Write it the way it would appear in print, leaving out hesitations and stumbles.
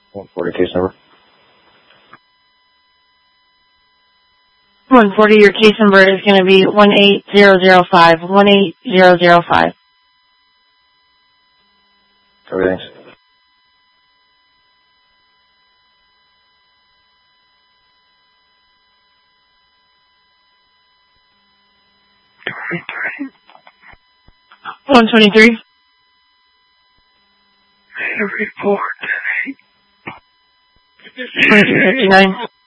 140 case number. 140, your case number is going to be 18005. 18005. Everything's. $123. Report. 2359.